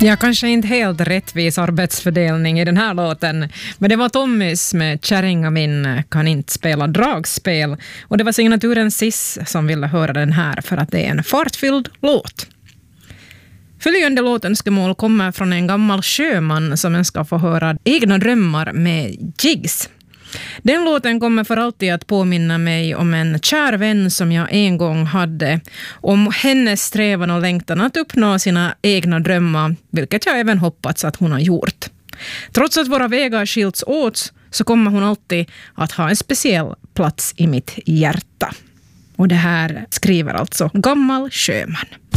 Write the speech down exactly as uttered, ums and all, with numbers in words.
Ja, kanske inte helt rättvis arbetsfördelning i den här låten, men det var Tommys med Kärringa min kan inte spela dragspel, och det var signaturen Sis som ville höra den här för att det är en fartfylld låt. Följande låtönskemål kommer från en gammal sjöman som ska få höra Egna drömmar med Jigs. Den låten kommer för alltid att påminna mig om en kär vän som jag en gång hade, om hennes strävan och längtan att uppnå sina egna drömmar, vilket jag även hoppats att hon har gjort. Trots att våra vägar skilts åt så kommer hon alltid att ha en speciell plats i mitt hjärta. Och det här skriver alltså Gammal sjöman.